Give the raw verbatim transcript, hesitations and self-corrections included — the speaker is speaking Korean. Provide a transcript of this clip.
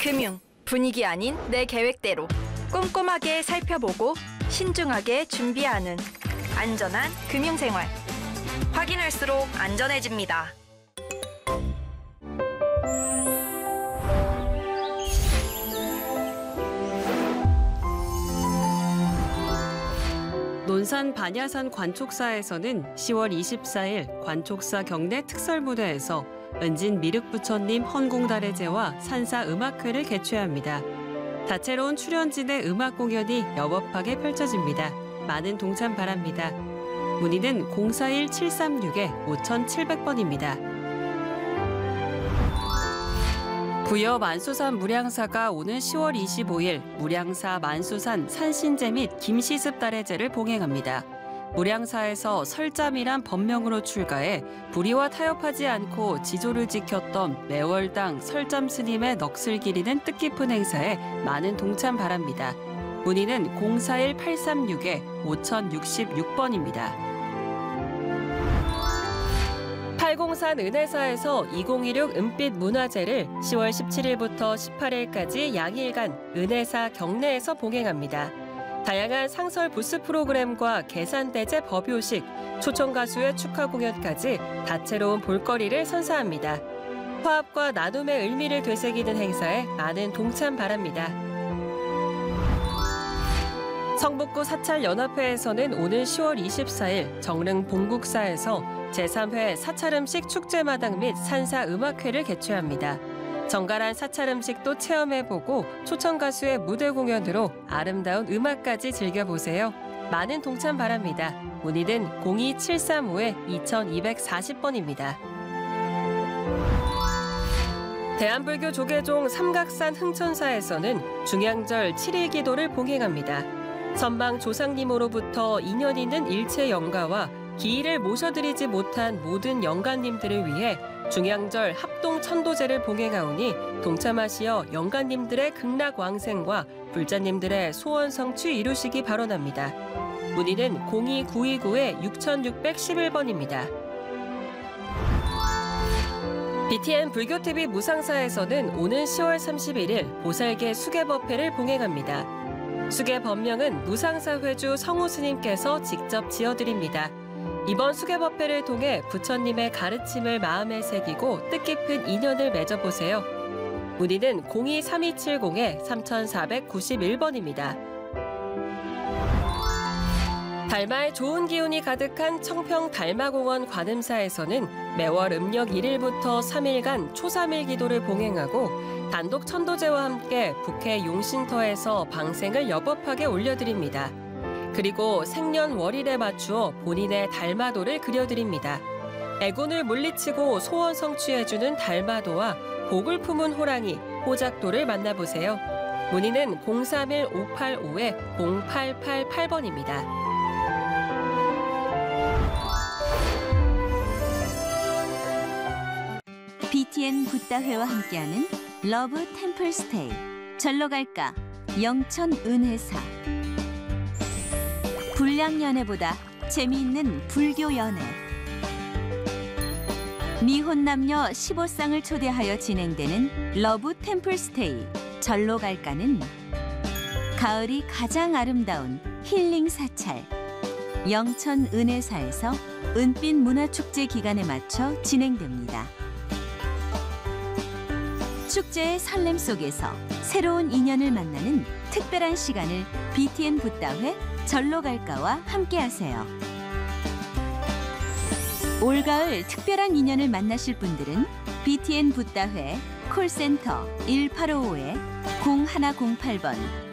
금융, 분위기 아닌 내 계획대로 꼼꼼하게 살펴보고 신중하게 준비하는 안전한 금융생활. 확인할수록 안전해집니다. 논산 반야산 관촉사에서는 시월 이십사일 관촉사 경내 특설무대에서 은진 미륵부처님 헌궁다래제와 산사 음악회를 개최합니다. 다채로운 출연진의 음악 공연이 여법하게 펼쳐집니다. 많은 동참 바랍니다. 문의는 공사일 칠삼육 오칠공 번입니다. 부여 만수산 무량사가 오는 시월 이십오일 무량사 만수산 산신제 및 김시습 다래제를 봉행합니다. 무량사에서 설잠이란 법명으로 출가해 불의와 타협하지 않고 지조를 지켰던 매월당 설잠 스님의 넋을 기리는 뜻깊은 행사에 많은 동참 바랍니다. 문의는 공사일 팔삼육 오천육십육 번입니다. 팔공산 은혜사에서 이천이십육 은빛 문화제를 시월 십칠일부터 십팔일까지 양일간 은혜사 경내에서 봉행합니다. 다양한 상설 부스 프로그램과 계산대제 법요식, 초청 가수의 축하 공연까지 다채로운 볼거리를 선사합니다. 화합과 나눔의 의미를 되새기는 행사에 많은 동참 바랍니다. 성북구 사찰연합회에서는 오는 시월 이십사일 정릉 봉국사에서 제삼회 사찰음식 축제마당 및 산사음악회를 개최합니다. 정갈한 사찰음식도 체험해보고 초청 가수의 무대 공연으로 아름다운 음악까지 즐겨보세요. 많은 동참 바랍니다. 문의는 공이 칠삼오 이천이백사십 번입니다. 대한불교 조계종 삼각산 흥천사에서는 중양절 칠일 기도를 봉행합니다. 선방 조상님으로부터 인연 있는 일체 영가와 기일을 모셔드리지 못한 모든 영가님들을 위해 중양절 합동 천도제를 봉행하오니 동참하시어 영가님들의 극락왕생과 불자님들의 소원 성취 이루시기 바라옵니다. 문의는 공이 구이구 육육일일 번입니다. 비티엔 불교티비 무상사에서는 오는 시월 삼십일일 보살계 수계법회를 봉행합니다. 수계 법명은 무상사회주 성우 스님께서 직접 지어드립니다. 이번 수계법회를 통해 부처님의 가르침을 마음에 새기고 뜻깊은 인연을 맺어보세요. 문의는 공이 삼이칠공 삼사구일 번입니다. 달마의 좋은 기운이 가득한 청평 달마공원 관음사에서는 매월 음력 일일부터 삼일간 초삼일 기도를 봉행하고 단독 천도제와 함께 북해 용신터에서 방생을 여법하게 올려드립니다. 그리고 생년월일에 맞추어 본인의 달마도를 그려드립니다. 애군을 물리치고 소원 성취해주는 달마도와 복을 품은 호랑이, 호작도를 만나보세요. 문의는 공삼일 오팔오 공팔팔팔 번입니다. 비티엔 붓다회와 함께하는 러브 템플 스테이, 절로 갈까, 영천 은혜사. 불량 연애보다 재미있는 불교 연애. 미혼 남녀 십오 쌍을 초대하여 진행되는 러브 템플 스테이, 절로 갈까는 가을이 가장 아름다운 힐링 사찰, 영천 은혜사에서 은빛 문화축제 기간에 맞춰 진행됩니다. 축제의 설렘 속에서 새로운 인연을 만나는 특별한 시간을 비티엔 붓다회 절로 갈까와 함께하세요. 올가을 특별한 인연을 만나실 분들은 비티엔 붓다회 콜센터 일팔오오 공일공팔 번